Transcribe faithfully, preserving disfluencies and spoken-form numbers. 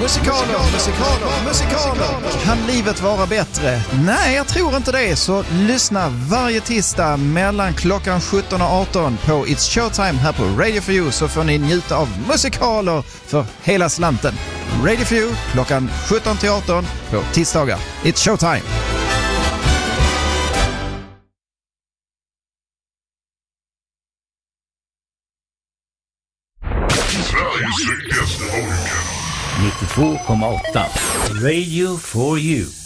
Musikaler, musikaler, musikaler. Kan livet vara bättre? Nej, jag tror inte det. Så lyssna varje tisdag mellan klockan sjutton och arton på It's Showtime här på Radio For You, så får ni njuta av musikaler för hela slanten. Radio For You klockan sjutton till arton på tisdagar. It's Showtime. nittiotvå komma åtta Radio For You.